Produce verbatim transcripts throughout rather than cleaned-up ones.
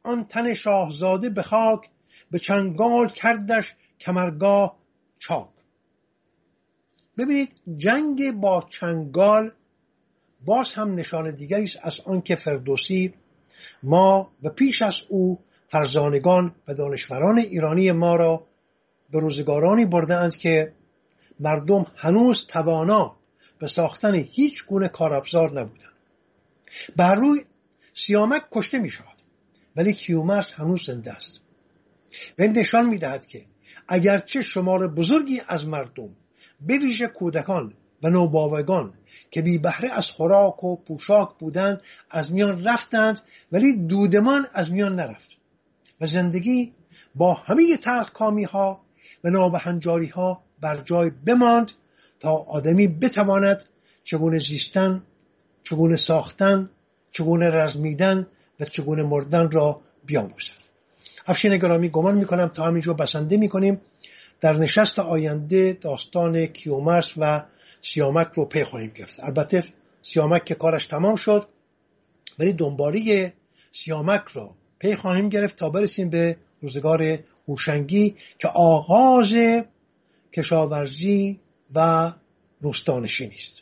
آن تن شاهزاده به خاک، به چنگال کردش کمرگاه چاک. ببینید جنگ با چنگال باز هم نشانه دیگری است از آن که فردوسی ما و پیش از او فرزانگان و دانشوران ایرانی ما را به روزگارانی بردند که مردم هنوز توانا به ساختن هیچ گونه کارابزار نبودند. بر روی سیامک کشته می شود ولی کیومرث هنوز زنده است و این نشان می دهد که اگرچه شمار بزرگی از مردم به ویژه کودکان و نوباوگان که بی بهره از خوراک و پوشاک بودند از میان رفتند، ولی دودمان از میان نرفت و زندگی با همه تلخکامی ها و نابهنجاری ها بر جای بماند تا آدمی بتواند چگونه زیستن، چگونه ساختن، چگونه رزمیدن و چگونه مردن را بیاموزد. افشین گرامی، گمان میکنم تا همینجا بسنده میکنیم. در نشست آینده داستان کیومرث و سیامک رو پی خواهیم گرفت. البته سیامک که کارش تمام شد، ولی دنباله سیامک را پی خواهیم گرفت تا برسیم به روزگار هوشنگی که آغاز کشاورزی و روستانشینی است.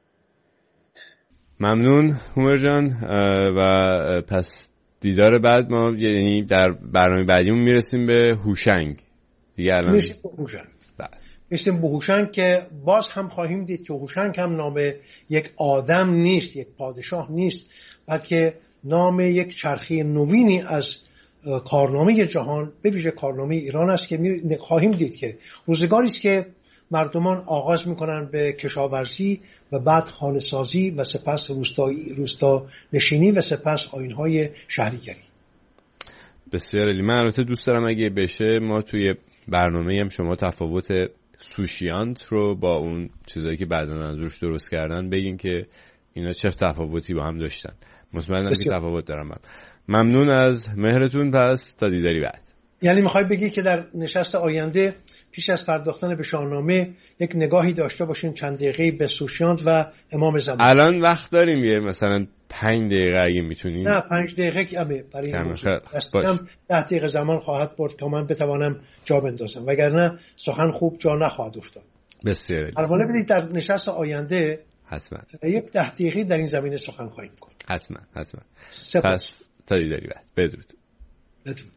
ممنون هومر جان. و پس دیدار بعد ما یعنی در برنامه بعدیمون میرسیم به هوشنگ دیگه. الان میرسیم به هوشنگ. میرسیم به هوشنگ که باز هم خواهیم دید که هوشنگ هم نام یک آدم نیست، یک پادشاه نیست، بلکه نام یک چرخه نوینی از کارنامه جهان، به ویژه کارنامه ایران است که خواهیم دید که روزگاری است که مردمان آغاز میکنن به کشاورزی و بعد خانه سازی و سپس روستایی روستا نشینی و سپس آیین‌های شهریگری. بسیار عالی. من البته دوست دارم اگه بشه ما توی برنامه هم شما تفاوت سوشیانت رو با اون چیزایی که بعداً از روش درست کردن بگین که اینا چه تفاوتی با هم داشتن. مطمئنم که تفاوت دارم هم. ممنون از مهرتون. پس تا دیداری بعد. یعنی میخوای بگی که در نشست آینده پیش از پرداختن به شاهنامه یک نگاهی داشته باشیم چند دقیقه‌ای به سوشیانت و امام زمان؟ الان وقت داریم یه مثلا پنج دقیقه اگه میتونیم. نه پنج دقیقه کمه برای این موضوع. اصلا ده دقیقه زمان خواهد برد تا من بتوانم جا بندازم، وگرنه سخن خوب جا نخواهد افتاد. بسیار عالی. پروانه بدید در نشست آینده حتما یک ده دقیقه در این زمینه سخن خواهیم کرد. حتما حتما. پس تا دیداری بعد. بدرود. بدرود.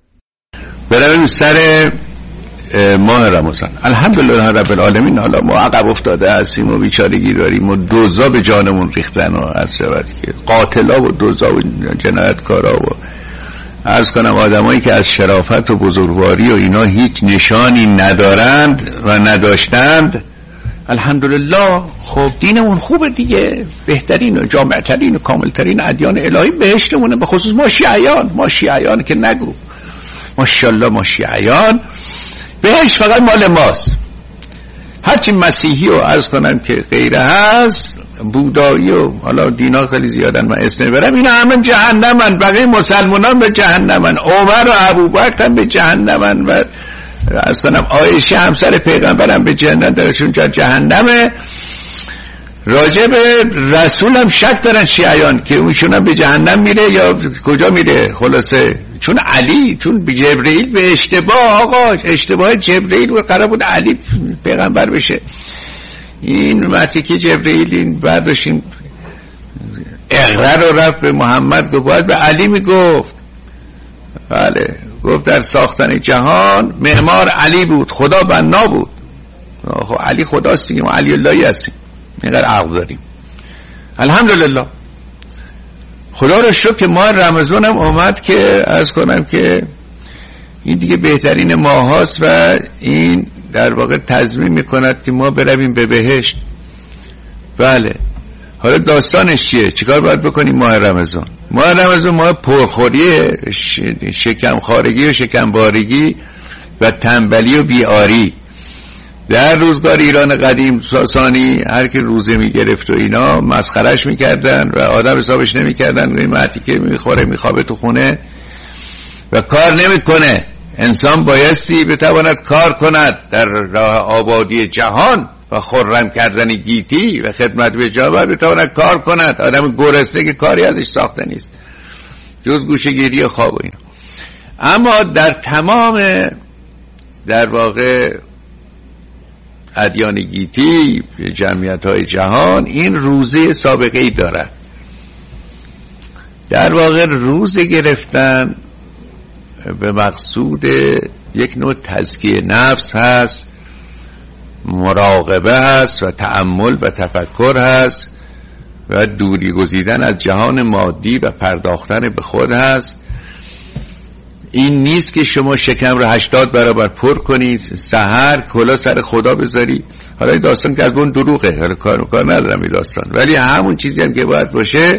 برای سر ماه رمضان الحمدلله رب العالمین. حالا ما عقب افتاده هستیم و بیچارگی داریم و دوزا به جانمون ریختن و عرض شود که قاتلا و دوزا و جنایتکارا و عرض کنم آدمایی که از شرافت و بزرگواری و اینا هیچ نشانی ندارند و نداشتند. الحمدلله خب دینمون خوبه دیگه، بهترین و جامعترین و کاملترین ادیان الهی بهشتمونه، به خصوص ما شیعیان. ما شیعیان که نگو، ماشاءالله ما شیعیان بهش فقط مال ماست. هرچی مسیحی و عرض کنم که غیره هست، بودایی و حالا دینا خیلی زیادن من اسم نبرم، اینا همه جهنمن. بقیه مسلمانان به جهنمن، عمر و ابوبکر هم به جهنمن و عرض کنم عایشه همسر پیغمبرم به جهنم درشون جا جهنمه. راجع به رسول هم شک دارن شیعیان که اونشون هم به جهنم میره یا کجا میره. خلاصه چون علی، چون جبرئیل به اشتباه، آقا اشتباه جبرئیل و قرار بود علی پیغمبر بشه. این وقتی که جبرئیل این برداشتین اقرار رو رفت به محمد گفت باید به علی میگفت. بله گفت در ساختن جهان معمار علی بود، خدا بنا بود. خب علی خداست دیگه، ما علی اللهی هستیم، اینقدر عقل داریم. الحمدلله خدا رو شکر که ماه رمضان هم اومد که عرض کنم که این دیگه بهترین ماه هاست و این در واقع تضمین میکند که ما برویم به بهشت. بله حالا داستانش چیه؟ چیکار باید بکنیم ماه رمضان؟ ماه رمضان ماه پرخوریه، شکم خارگی و شکم بارگی و تنبلی و بیاری. در روزگار ایران قدیم ساسانی هر کی روزه میگرفت و اینا مسخرش میکردن و آدم حسابش نمیکردن. این مردی که میخوره میخوابه تو خونه و کار نمیکنه. انسان بایستی بتواند کار کند در راه آبادی جهان و خرم کردن گیتی و خدمت به جامعه. بتواند کار کند. آدم گرسنه که کاری ازش ساخته نیست جز گوشه‌گیری و خواب و اینا. اما در تمام در واقع ادیان گیتی، جمعیت های جهان، این روزه سابقه ای دارد. در واقع روزه گرفتن به مقصود یک نوع تزکیه نفس هست، مراقبه هست و تأمل و تفکر هست و دوری گزیدن از جهان مادی و پرداختن به خود هست. این نیست که شما شکم رو هشتاد برابر پر کنید، سحر کلا سر خدا بذاری. حالا این داستان که از اون دروغه، حالا کار کار ندارم این داستان، ولی همون چیزی هم که باید باشه.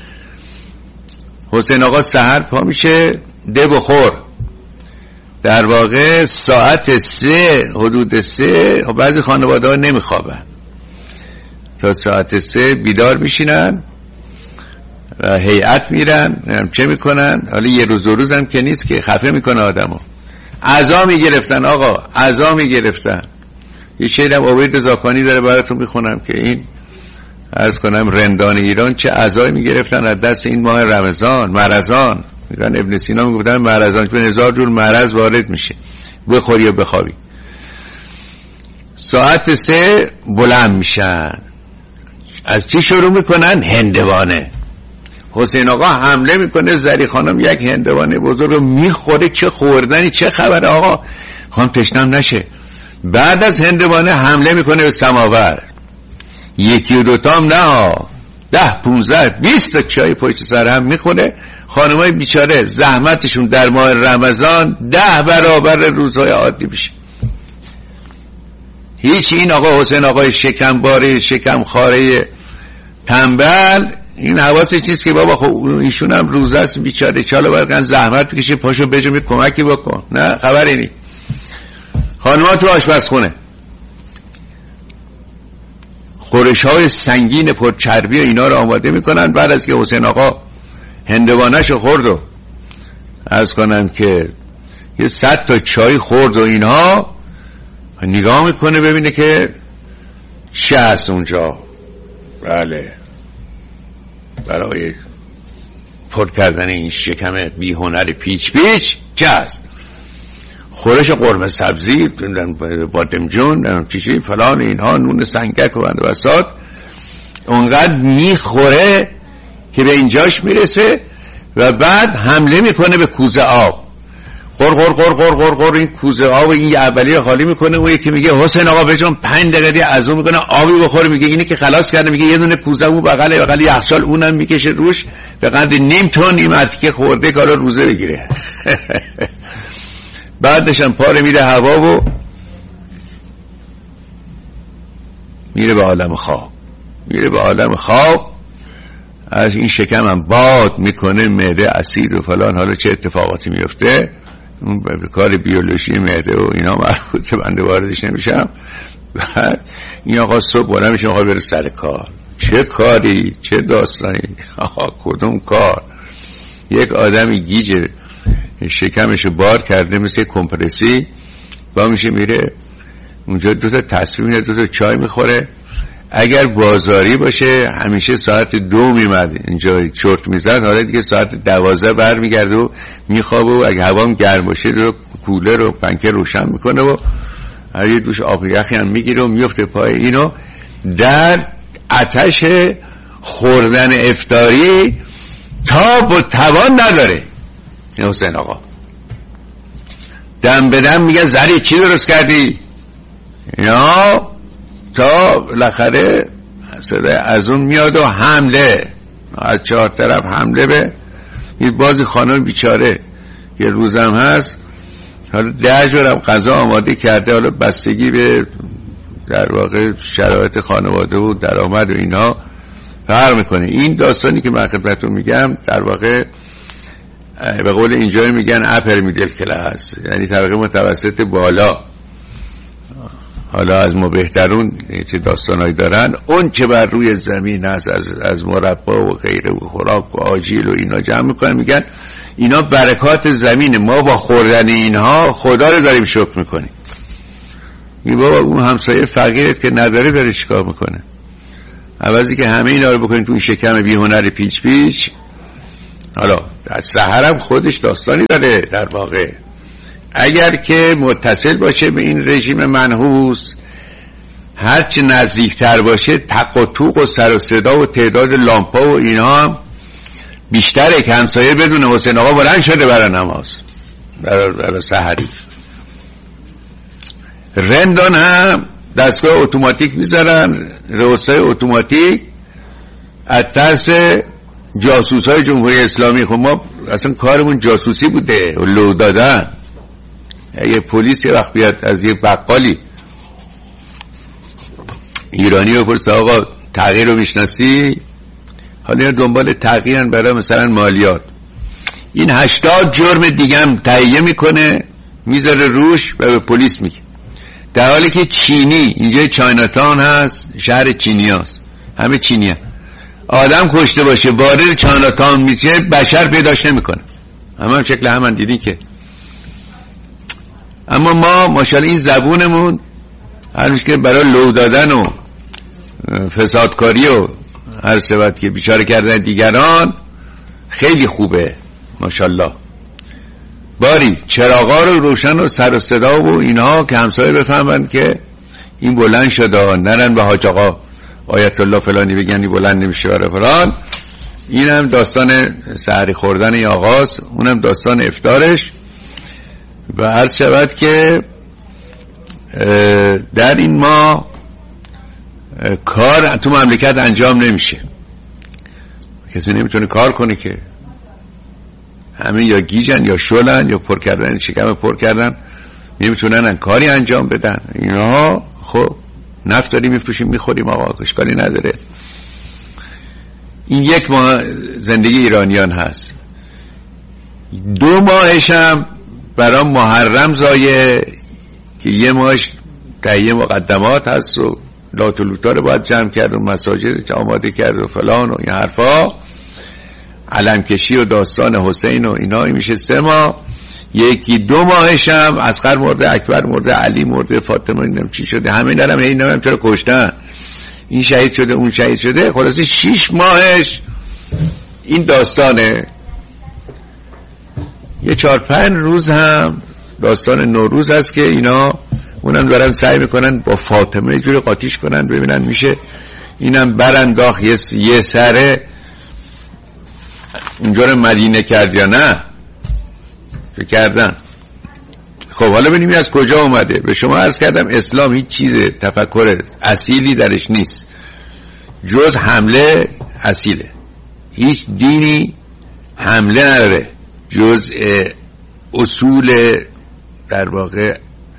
حسین آقا سحر پا میشه، ده بخور، در واقع ساعت سه، حدود سه، بعضی خانواده ها نمیخوابن، تا ساعت سه بیدار میشینن و هیئت میرن چه میکنن. حالا یه روز دو روز هم که نیست که خفه میکنه آدمو. عزا میگرفتن آقا، عزا میگرفتن. یه شعرم عبید زاکانی داره براتون میخونم که این عرض کنم رندان ایران چه عزایی میگرفتن از دست این ماه رمضان. مرضان میگن، ابن سینا میگفتن مرضان، چون هزار جور مرض وارد میشه، بخوری و بخوابی. ساعت سه بلند میشن، از چی شروع میکنن؟ هندوانه. حسین آقا حمله میکنه، زری خانم یک هندوانه بزرگ رو میخوره. چه خوردنی، چه خبره آقا، خانم تشنم نشه. بعد از هندوانه حمله میکنه به سماور، یکی و دوتام نه، ده پونزده بیست تا چای پشت سر هم میخونه. خانمای بیچاره زحمتشون در ماه رمضان ده برابر روزهای عادی میشه. هیچ این آقا حسین آقای شکمباره شکمخواره تنبل این حواسش چیز که بابا خب ایشون هم روزه است بیچاره، چالو برکن زحمت بکشه، پاشو بجو می کمکی بکن. نه خبری نی. خانم‌ها تو آشپزخونه خورش های سنگین پر چربی و اینا رو آماده میکنن. بعد از که حسین آقا هندوانه‌شو خورد و عرض کنم که یه صد تا چای خورد و اینها، نگاه میکنه ببینه که چه هست اونجا. بله، برای پر کردن این شکم بی هنر پیچ پیچ چه هست؟ خورش قرمه سبزی، بادمجون، چیچی فلان اینها، نون سنگک و بنده بسات. اونقدر میخوره که به اینجاش میرسه و بعد حمله میکنه به کوزه آب. قر قر قر قر قر قر این کوزه آب این اولیه خالی میکنه. اون یکی میگه حسین آقا بجون پنج دقیقه از اون میکنه آبی بخوره. میگه اینی که خلاص کرده، میگه یه دونه کوزه اون بغل بغل یخچال اونم میکشه روش به قدر نیم تن این مرتی که خورده که حالا روزه بگیره. بعدش هم پاره میره هوا و میره به عالم خواب. میره به عالم خواب، از این شکم هم باد میکنه، معده اسید و فلان. حالا چه اتفاقاتی میفته اون به کار بیولوژی معده و اینا مربوطه، بنده واردش نمیشم. بعد این آقا صبح بلند میشه، آقا بره سر کار. چه کاری، چه داستانی، آقا کدوم کار؟ یک آدمی گیج شکمشو بار کرده مثل کمپرسی، با میشه میره اونجا دو تا تصویر میره، دو تا چای میخوره. اگر بازاری باشه همیشه ساعت دو میمد اینجا چرت میزد، حالا دیگه ساعت دوازده بر میگرده و میخوابه و اگه هوام گرم باشه رو کولر و پنکه روشن میکنه و یه دوش آب یخی هم میگیره و میفته پای اینو. در آتش خوردن افطاری تاب و توان نداره. حسین آقا دم به دم میگه زری چی درست کردی؟ یا تا بالاخره صدای از اون میاد و حمله از چهار طرف حمله به این بازی خانم بیچاره. یه روزم هست حالا ده جورم غذا آماده کرده، حالا بستگی به در واقع شرایط خانواده و درآمد و اینا فرق میکنه. این داستانی که من خدمتتون میگم در واقع به قول اینجا میگن اپر میدل کلاس، یعنی طبقه متوسط بالا. حالا از ما بهترون چه داستانایی دارن، اون چه بر روی زمین هست از, از مربا و غیره و خوراک و آجیل و اینا جمع میکنن، میگن اینا برکات زمین، ما با خوردن اینها خدا رو داریم شکر میکنیم. می بابا اون همسایه فقیرت که نداره داره چیکار میکنه؟ عوضی که همه اینا رو بکنید تو این شکم بی هنر پیچ پیچ، حالا در سحرم خودش داستانی داره در واقع. اگر که متصل باشه به این رژیم منحوس، هرچی نزدیکتر باشه تق و توق و سر و صدا و تعداد لامپا و اینا هم بیشتره که همسایه بدون حسین آقا بلند شده برای نماز، برای, برای سحری. رندان هم دستگاه اتوماتیک میذارن، رئوسای اتوماتیک، از ترس جاسوس های جمهوری اسلامی. خب ما اصلا کارمون جاسوسی بوده و لو دادن. یه پلیس یه وقت بیاد از یه بقالی ایرانی بپرسه آقا تغییر رو میشناسی؟ حالا اینا دنبال تغییرن برای مثلا مالیات. این هشتاد جرم دیگه هم تهیه میکنه میذاره روش و به پلیس میگه، در حالی که چینی اینجا چایناتاون هست، شهر چینی هست، همه چینی هست. آدم کشته باشه وارد چایناتاون میشه بشر پیداش نمیکنه، همه هم شکل هم دیدین که. اما ما ماشاءالله این زبونمون هر که برای لو دادن و فسادکاری و هر شبت که بیچاره کردن دیگران خیلی خوبه ماشاءالله. باری چراغا رو روشن و سر و صدا و اینها که همسایه بفهمند که این بلند شده، نرن به حاج آقا آیت الله فلانی بگن این بلند نمیشه برای فلان. این هم داستان سحری خوردن این آغاز، اونم داستان افطارش. و هر شود که در این ما کار تو مملکت انجام نمیشه، کسی نمیتونه کار کنه که همه یا گیجن یا شلن یا پر کردن شکم پر کردن، نمیتونن کاری انجام بدن. اینا خب نفت داریم میفروشیم میخوریم آقا، اشکالی نداره. این یک ماه زندگی ایرانیان هست. دو ماهش هم برای محرم زایه که یه ماهش تهیه مقدمات هست و لات و لوتا رو باید جمع کرد و مساجد آماده کرد و فلان و این حرفا، علمکشی و داستان حسین و اینا. میشه سه ماه. یکی دو ماهش هم اصغر مرده، اکبر مرده، علی مرده، فاطمه اینم چی شده، همه دارم این هم چرا کشتن، این شهید شده اون شهید شده. خلاصه شیش ماهش این داستانه. یه چهار پنج روز هم داستان نوروز هست که اینا اونم دارن سعی میکنن با فاطمه یه جوری قاطیش کنن ببینن میشه اینم برانداخت یه, یه سره اونجا رو مدینه کرد یا نه فکر کردن. خب حالا ببینیم از کجا اومده. به شما عرض کردم اسلام هیچ چیز تفکر اصیلی درش نیست جز حمله اصیله. هیچ دینی حمله نداره جز اصول در واقع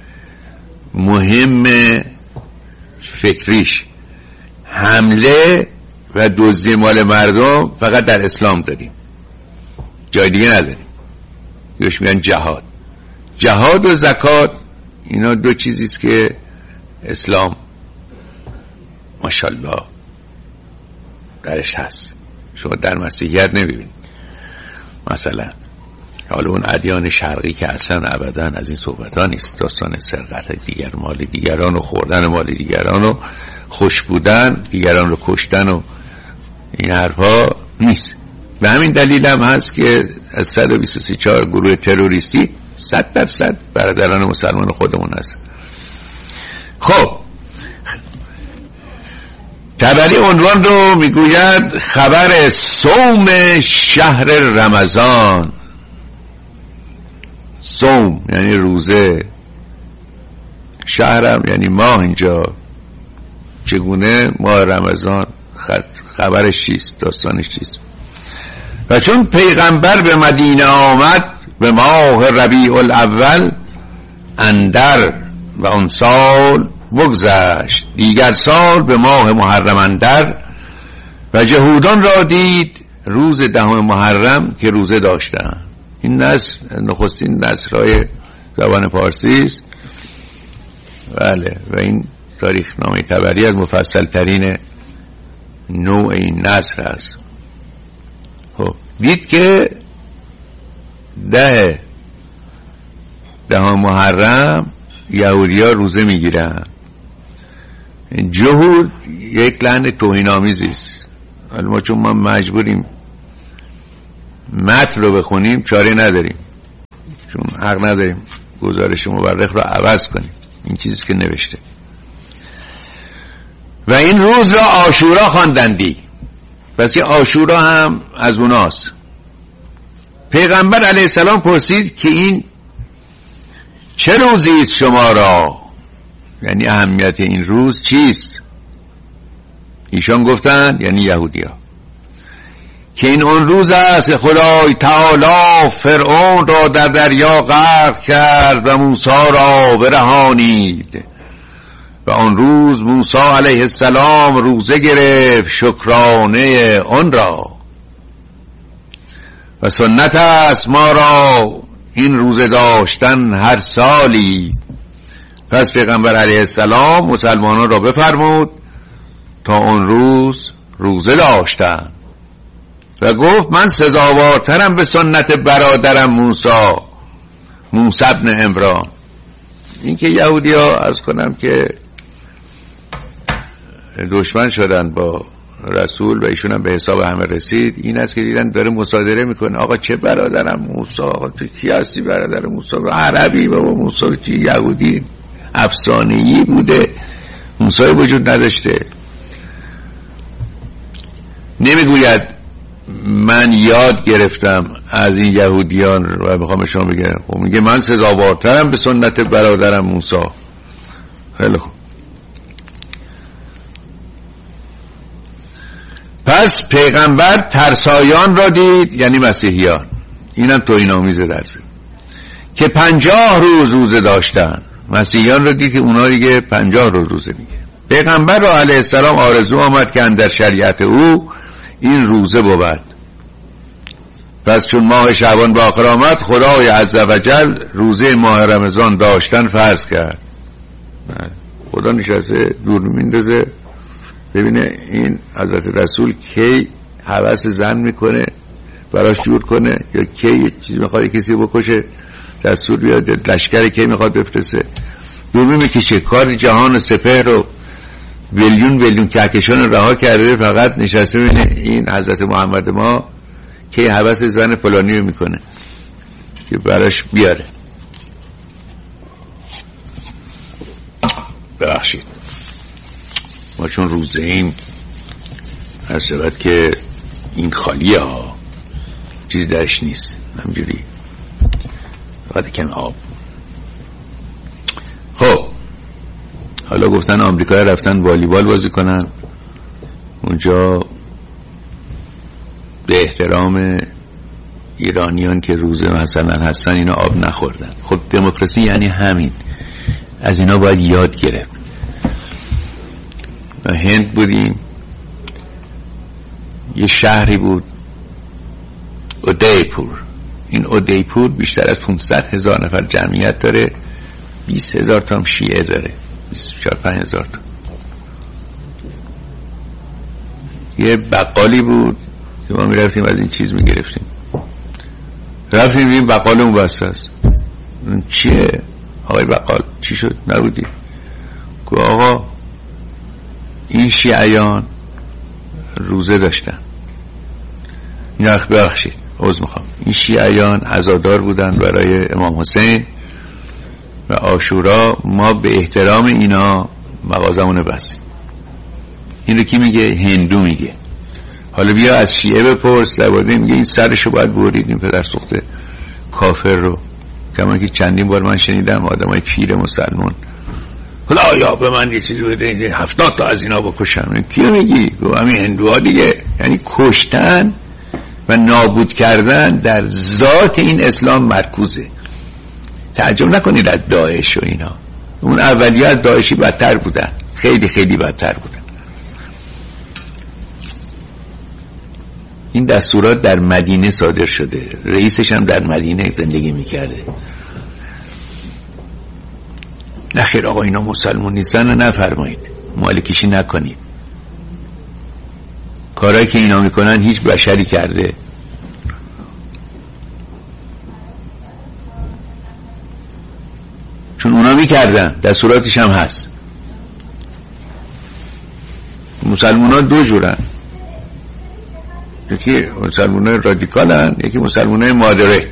مهم فکریش. حمله و دزدی مال مردم فقط در اسلام داریم، جای دیگه نداریم. یوش میگن جهاد. جهاد و زکات اینا دو چیزیست که اسلام ماشاءالله درش هست. شما در مسیحیت نمیبینید مثلا. حالا اون ادیان شرقی که اصلا ابدا از این صحبت ها نیست، داستان سرقت دیگر مال دیگران و خوردن مال دیگران و خوش بودن دیگران رو کشتن و این حرفا نیست. به همین دلیل هم هست که از صد و بیست و چهار گروه تروریستی صد درصد برادران مسلمان خودمون هست. خب تبری عنوان رو میگوید خبر صوم شهر رمضان. صوم یعنی روزه، شهرم یعنی ماه. اینجا چگونه ماه رمضان خبرش چیست، داستانش چیست؟ و چون پیغمبر به مدینه آمد به ماه ربیع الاول اندر و اون سال بگذشت، دیگر سال به ماه محرم اندر و جهودان را دید روز دهم محرم که روزه داشتند. این نصر نخستین نصرهای زبان فارسی است. بله و این تاریخ نامه تبری از مفصل ترین نوع این نصر است. خب دید که ده ده محرم یهودی ها روزه میگیرن. جهود یک لحن توهین آمیزی است. ولی ما چون ما مجبوریم متن رو بخونیم چاره نداریم، چون حق نداریم گزارش مورخ رو عوض کنیم، این چیزی که نوشته. و این روز را عاشورا خواندندی، پس این عاشورا هم از اوناست. پیغمبر علیه السلام پرسید که این چه روزی است شما را، یعنی اهمیت این روز چیست؟ ایشان گفتند، یعنی یهودی‌ها، که این اون روز است خدای تعالی فرعون را در دریا غرق کرد و موسی را برهانید و آن روز موسی علیه السلام روزه گرفت شکرانه آن را و سنت است ما را این روزه داشتن هر سالی. پس پیغمبر علیه السلام مسلمانان را بفرمود تا اون روز روزه داشتن و گفت من سزاوارترم به سنت برادرم موسی موسی ابن عمران. این که یهودی ها از کنم که دشمن شدن با رسول و ایشون هم به حساب همه رسید، این است که دیدن داره مصادره میکنه، آقا چه برادرم موسی، آقا تو کی هستی برادر موسی؟ عربی بابا، موسی کی؟ یهودی افسانه‌ای بوده، موسی وجود نداشته. نمیگوید من یاد گرفتم از این یهودیان و میخوام شما بگم، خب میگه من سزاوارترم به سنت برادرم موسی. خیلی خوب. پس پیغمبر ترسایان را دید، یعنی مسیحیان، اینم توهین آمیز درسه، که پنجاه روز روزه داشتن. مسیحیان را دید که اونا دیگه پنجاه روز روزه میگه. پیغمبر را علیه السلام آرزو آمد که اندر شریعت او این روزه بود. پس چون ماه شعبان به آخر آمد، خدای عزوجل روزه ماه رمضان داشتن فرض کرد. خدا نشسته دور میندازه ببینه این حضرت رسول کی هوس زن میکنه براش جور کنه، یا کی چیزی میخواد کسی بکشه دستور بیاد، لشکر کی میخواد بفرسته. دور میکشه کار جهان و سپهر رو ویلیون ویلیون کهکشان رها کرده، فقط نشسته ببینه این حضرت محمد ما کی هوس زن فلانی رو میکنه که براش بیاره. ببخشید ما چون روزه ایم هر شبت که این خالیه ها، چیزی درش نیست، همجوری فقط کم آب. خب حالا گفتن آمریکا رفتن والیبال بازی کنن اونجا، به احترام ایرانیان که روزه مثلا هستن اینا آب نخوردن. خب دموکراسی یعنی همین، از اینا باید یاد گرفت. و هند بودیم، یه شهری بود اودیپور. این اودیپور بیشتر از پانصد هزار نفر جمعیت داره، بیست هزار تا هم شیعه داره، بیست و چهار پنج هزار تا. یه بقالی بود که ما میرفتیم از این چیز میگرفتیم، رفتیم این بقال اون بسته است. چیه آقای بقال؟ چی شد؟ نبودی؟ گو آقا این شیعیان روزه داشتن. این وقت ببخشید عذر میخوام، این شیعیان عزادار بودن برای امام حسین و عاشورا، ما به احترام اینا مغازمون بستیم. این رو کی میگه؟ هندو میگه. حالا بیا از شیعه بپرس، لباده میگه این سرشو باید برید این پدر سوخته کافر رو. کما که چندین بار من شنیدم آدمای پیر مسلمان خدا یا به من یه چیزی بده هفتاد تا از اینا بکشم. کیو میگی؟ همین هندوها دیگه. یعنی کشتن و نابود کردن در ذات این اسلام مرکوزه. تعجب نکنید از داعش و اینا، اون اولیه از داعشی بدتر بودن، خیلی خیلی بدتر بودن. این دستورات در مدینه صادر شده، رئیسش هم در مدینه زندگی میکرده. نخیر آقا اینا مسلمون نیستن، نفرمایید، مالکیشی نکنید. کارهایی که اینا میکنن هیچ بشری کرده. چون اونا میکردن، دستوراتش هم هست. مسلمان ها دو جورن، یکی مسلمانای رادیکال هن، یکی مسلمانای مادریت.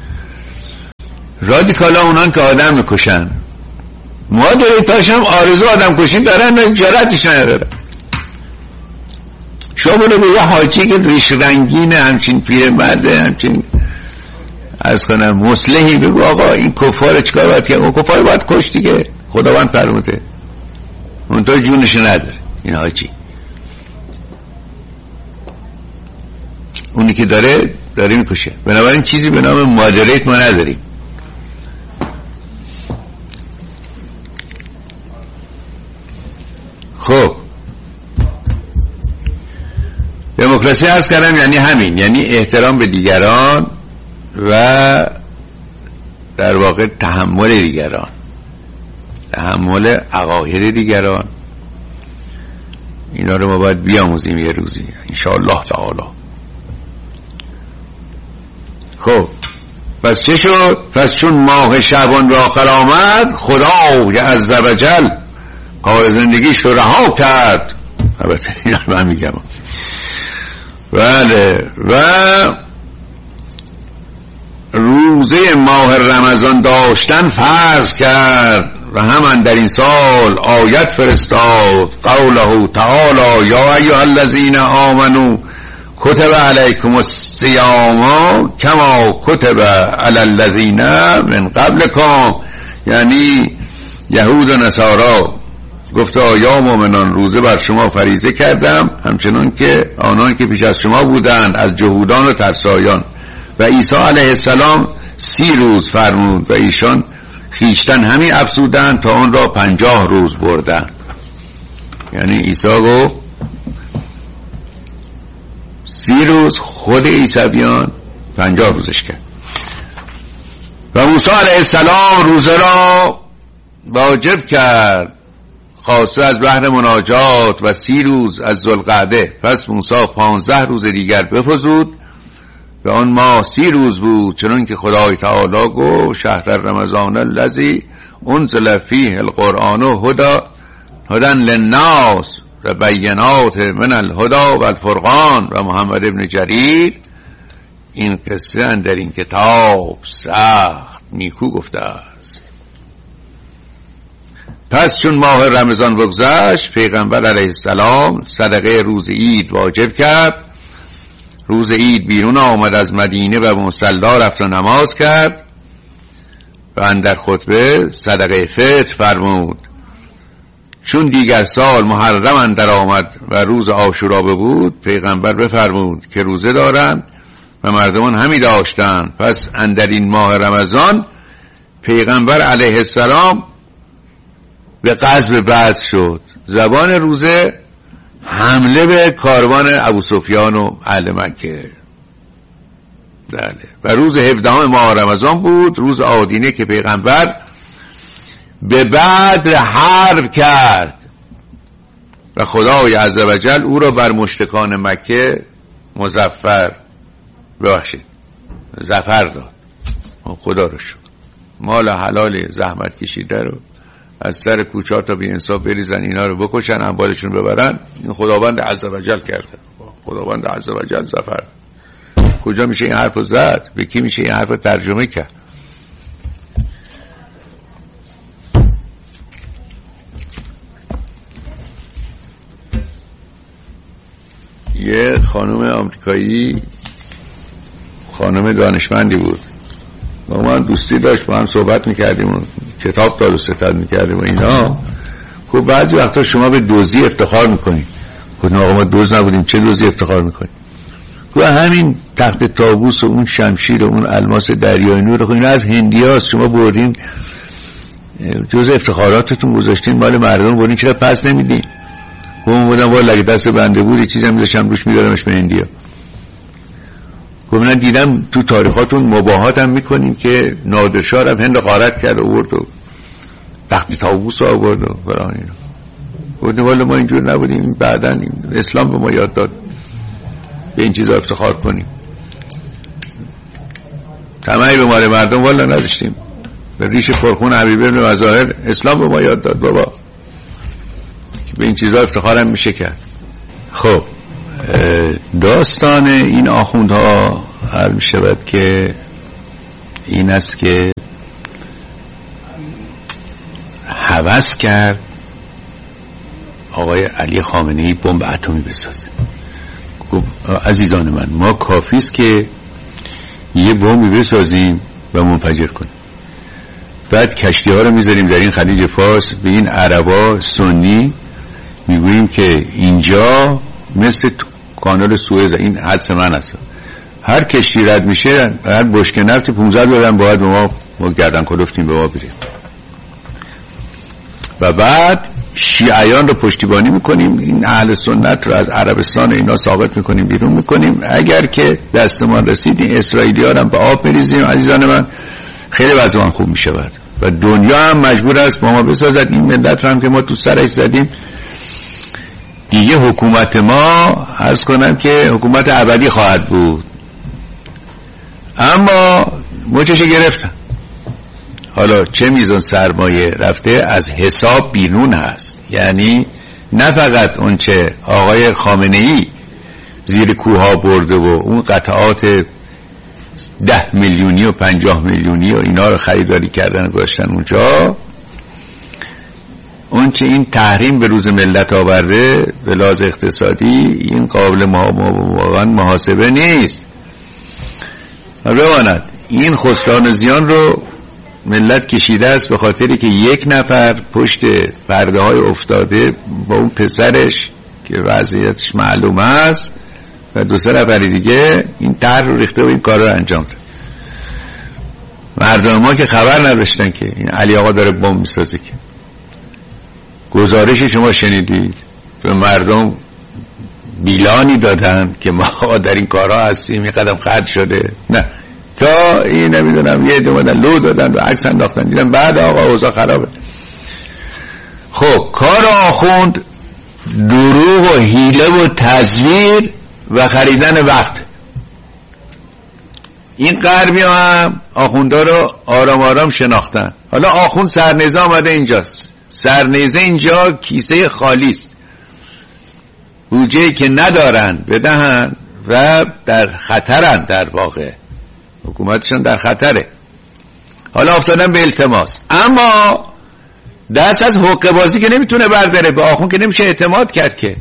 رادیکال ها اونان که آدم میکشن، مادریت هاش هم آرزو آدم کشی دارن و جرأتش ندارن. شما بله به یه حاجی که ریش رنگین همچین پیرمرده همچین از کنم مصلحی بگو آقا این کفار چکار باید که اون کفار باید کش دیگه، خداوند فرموده، اون تا جونش نداره این حاجی. اونی که داره داره میکشه. بنابراین چیزی به نام مادریت ما نداریم. خب دموکراسی عرض کردم یعنی همین، یعنی احترام به دیگران و در واقع تحمل دیگران، تحمل عقاید دیگران. اینا رو ما باید بیاموزیم یه روزی انشاءالله تعالی. خب پس چه شد؟ پس چون ماه شعبان به آخر آمد، خدا عز و جل کار زندگیش رو رها کرد. البته اینا رو من میگم. بله. و روزه ماه رمضان داشتن فرض کرد و همان در این سال آیت فرستاد، قوله تعالی یا ایها الذین آمنوا کتب علیکم الصیام کما کتب علی الذین من قبلکم. یعنی یهود و نصارا گفتا یا مؤمنان روزه بر شما فریضه کردم همچنان که آنان که پیش از شما بودند از جهودان و ترسایان. و عیسی علیه السلام سی روز فرمود و ایشان خیشتن همین افزودند تا آن را پنجاه روز بردن. یعنی عیسی گفت سی روز، خود عیسویان پنجاه روزش کرد. و موسی علیه السلام روزه را واجب کرد خاصه از بحر مناجات و سی روز از ذوالقعده. پس موسی پانزده روز دیگر بفزود و آن ماه سی روز بود، چنان که خدای تعالی گفت شهر رمضان الذی انزل فیه القرآن هدی هدی للناس و بینات من الهدی و الفرقان. و محمد ابن جریر این قصه در این کتاب سخت نیکو گفته است. پس چون ماه رمضان بگذشت، پیغمبر علیه السلام صدقه روز عید واجب کرد. روز عید بیرون آمد از مدینه و مصلی رفت و نماز کرد و اندر خطبه صدقه فطر فرمود. چون دیگر سال محرم اندر آمد و روز عاشورا بود، پیغمبر بفرمود که روزه دارند و مردمان همی داشتند. پس اندر این ماه رمضان پیغمبر علیه السلام به غزو بدر شد. زبان روزه حمله به کاروان ابو سفیان و اهل مکه. بله. و روز هفدهم ماه رمضان بود، روز آدینه که پیغمبر به بدر حرب کرد و خدای عزوجل او را بر مشرکان مکه مظفر ببخشید ظفر داد. خدا رو شکر. مال حلال زحمت کشیده رو از سر کوچه تا بی انصاف بریزن، اینا رو بکشن، اموالشون ببرن. این خداوند عزوجل کرده. خداوند عزوجل ظفر. کجا میشه این حرف رو زد؟ به کی میشه این حرف رو ترجمه کرد؟ یه خانم آمریکایی، خانم دانشمندی بود، با من دوستی داشت، با هم صحبت میکردیم و کتاب داد و ستد میکردیم و اینا. خب بعضی وقتا شما به دوزی افتخار میکنید. خب آقا ما دوز نبودیم، چه دوزی افتخار میکنید؟ خب همین تخت طاووس و اون شمشیر و اون الماس دریای نور، خب اینا از هندی هاست، شما بردین جز افتخاراتتون گذاشتین مال مردم، بردین چرا پس نمیدین؟ خب من بودم والا اگه دست بنده بود یه چیزی هم میذاشتم روش میدارمش به هندی ها. خب من دیدم تو تاریخاتون مباهات هم میکنیم که نادرشاه رفت هند غارت کرد و برد و تخت طاووس آورد و فلان اینا. گفتیم والا ما اینجور نبودیم، بعداً اسلام به ما یاد داد به این چیزا افتخار کنیم. طمعی به مال مردم والا نداشتیم. به ریش پرخون حبیب ابن مظاهر اسلام به ما یاد داد بابا که به این چیزا افتخار هم میشه کرد. خب داستان این آخوندها هر می شود که این است که هوس کرد آقای علی خامنه‌ای بمب اتمی بسازه. خب عزیزان من، ما کافی است که یه بمب بسازیم و منفجر کنیم، بعد کشتی ها رو میذاریم در این خلیج فارس، به این عربا سنی میگوییم که اینجا مثل کانال سوئز، این حدس من است، هر کشتی رد میشه هر بشکه نفت پانزده دلار باید به ما ما گردن کلفتیم به ما بریم، و بعد شیعیان رو پشتیبانی میکنیم، این اهل سنت رو از عربستان اینا ثابت میکنیم بیرون میکنیم، اگر که دستمان رسید این اسرائیلی ها رو به آب بریزیم عزیزان من، خیلی وضعان خوب میشود و دنیا هم مجبور است با ما بسازد. این ملت رو هم که ما تو سرش زدیم دیگه، حکومت ما عرض کنم که حکومت ابدی خواهد بود، اما مچش گرفتن. حالا چه میزان سرمایه رفته از حساب بیرون هست، یعنی نه فقط اون چه آقای خامنه‌ای زیر کوها برده و اون قطعات ده میلیونی و پنجاه میلیونی و اینا رو خریداری کردن و گذاشتن اونجا، اون چه این تحریم به روز ملت آورده به لحاظ اقتصادی این قابل واقعا محاسبه نیست. بماند این خسران و زیان رو ملت کشیده است به خاطری که یک نفر پشت پرده های افتاده با اون پسرش که وضعیتش معلوم است و دو سه نفر دیگه این طرح رو ریخته و این کار رو انجام داد. مردم ما که خبر نداشتن که این علی آقا داره بمب میسازه، که گزارش شما شنیدید به مردم بیلانی دادن که ما در این کارها هستیم، این قدم خرج شده، نه تا این نمیدونم یه دومدن لو دادن و عکس انداختن، دیدن بعد آقا اوضاع خرابه. خب کار آخوند دروغ و حیله و تزویر و خریدن وقت. این غربی هم آخوندا رو آرام آرام شناختن. حالا آخوند سرنیزه آمده اینجاست، سرنیزه اینجا کیسه خالی است، بودجه‌ای که ندارن بدهن و در خطرن، در واقع حکومتشان در خطره. حالا افتادن به التماس، اما دست از حقه بازی که نمیتونه برداره، به آخوند که نمیشه اعتماد کرد. که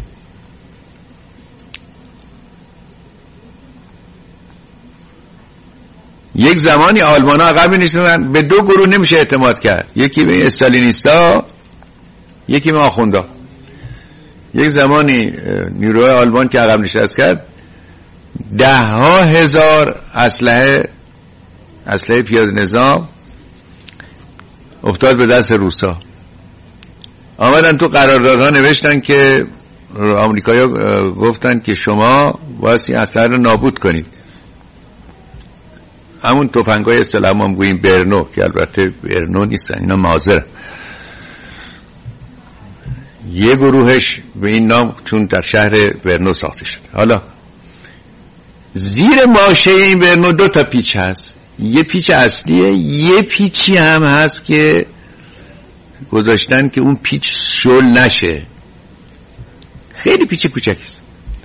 یک زمانی آلمان ها عقب می‌نشستن، به دو گروه نمیشه اعتماد کرد، یکی به استالینیستا یکی به آخوندا. یک زمانی نیروهای آلمان که عقب نشست کرد، ده ها هزار اسلحه اسلحه پیاده نظام افتاد به دست روسا. آمدن تو قراردادها نوشتن که آمریکایی‌ها گفتن که شما باید این اسلحه رو نابود کنید. همون تفنگ‌های اصطلاحاً ما میگوییم برنو، که البته برنو نیستن، اینا مازر. یه گروهش به این نام چون در شهر برنو ساخته شده. حالا زیر ماشه این برنو دو تا پیچ هست، یه پیچ اصلیه، یه پیچی هم هست که گذاشتن که اون پیچ شل نشه، خیلی پیچ کوچکیست.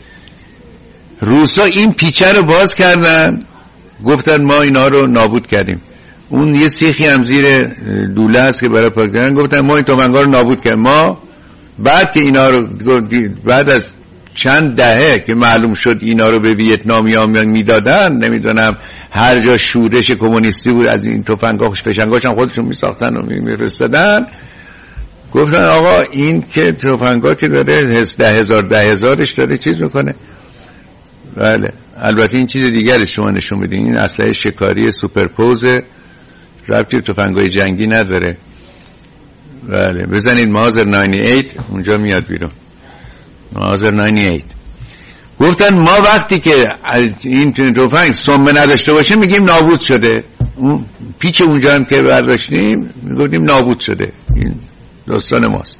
روسا این پیچه رو باز کردن، گفتن ما اینا رو نابود کردیم. اون یه سیخی هم زیر دوله هست که برای پاک کردن، گفتن ما این تفنگ‌ها رو نابود کردیم. ما بعد که اینا رو بعد از چند دهه که معلوم شد اینا رو به ویتنامی‌ها میدادن، نمیدونم هر جا شورش کمونیستی بود از این تفنگ‌ها خوش پشنگاش هم خودشون میساختن و میفرستادن، گفتن آقا این که تفنگ‌ها که داره ده هزار ده هزارش داره چیز میکنه. بله البته این چیز دیگری شما نشون میدین، این اسلحه شکاری سوپرپوز، ربطی به تفنگ‌های جنگی نداره. بله بزنید مازر نود و هشت اونجا میاد بیرون، مازر نود و هشت. گفتن ما وقتی که این تفنگ سم نداشته باشه میگیم نابود شده، اون پیچ اونجا هم که برداشتیم میگفتیم نابود شده. این داستان ماست.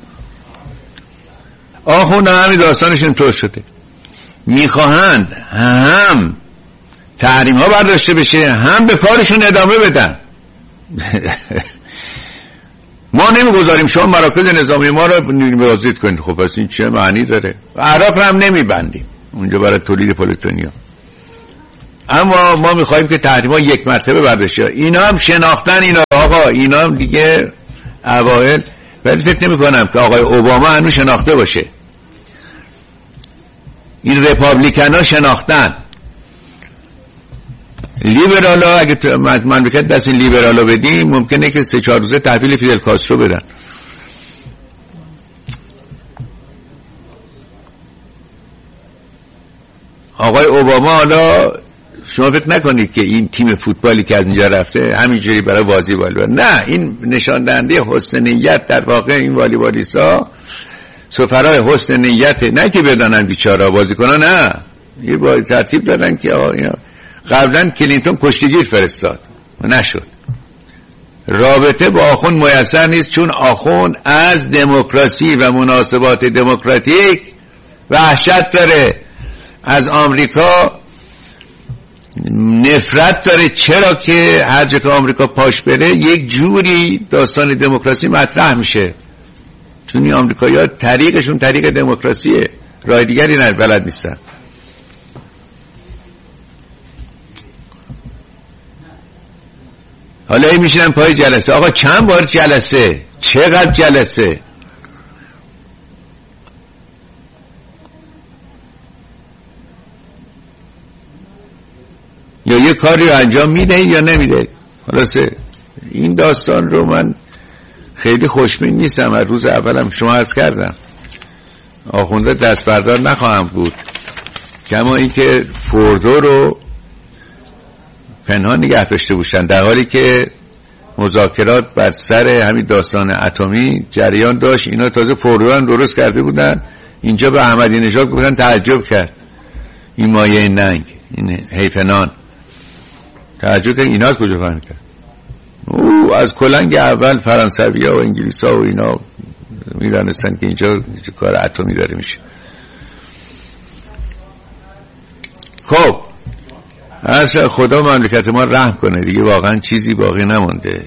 آخوند همین داستانش اینطور شده، میخواهند هم تحریم ها برداشته بشه هم به کارشون ادامه بدن. ما نمیگذاریم شما مراکز نظامی ما رو بازدید کنید. خب پس این چه معنی داره؟ عراق هم نمیبندیم. اونجا برای تولید پلوتونیوم. اما ما میخوایم که تحریما یک مرتبه برداشته. اینا هم شناختن اینا آقا، اینا هم دیگه اوائل، ولی فکر نمی کنم که آقای اوباما هنوز شناخته باشه. این رپابلیکن ها شناختن. لیبرال ها اگه مملکت دست این لیبرال ها بدیم ممکنه که سه چهار روزه تحویل فیدل کاسترو بدن. آقای اوباما حالا شما فکر نکنید که این تیم فوتبالی که از اینجا رفته همینجوری برای بازی والیبال، نه، این نشان دهنده حسن نیت در واقع این والیبالیستا سفرای حسن نیت، نه که بدانن بیچاره بازیکنان، نه، یه با ترتیب دادن که آقا اینا. قبلا کلینتون کشتیگیر فرستاد نشد. رابطه با آخوند میسر نیست، چون آخوند از دموکراسی و مناسبات دموکراتیک وحشت داره، از آمریکا نفرت داره. چرا که هر جا که آمریکا پاش بره یک جوری داستان دموکراسی مطرح میشه، چون این آمریکایی‌ها طریقشون طریق دموکراسیه، راه دیگری نه بلد نیستن. حالا این میشینن پای جلسه. آقا چند بار جلسه؟ چقدر جلسه؟ یا یه کاری رو انجام میده یا نمیده. خلاصه این داستان رو من خیلی خوشبین نیستم. از روز اولم شما عرض کردم آخونده دست بردار نخواهم بود، کما این که فوردو رو پنهان نگه داشته باشن، در حالی که مذاکرات بر سر همین داستان اتمی جریان داشت. اینا تازه فوردو هم درست کرده بودن، اینجا به احمدی نژاد گفتن تعجب کرد این مایه ننگ، این حیفنان، تعجب کرد اینا از کجا فهمید کرد. او از کلنگ اول فرانسوی ها و انگلیس ها و اینا میدانستن که اینجا کار اتمی داره میشه. خب هرچه خدا مملکت ما رحم کنه دیگه، واقعا چیزی باقی نمونده،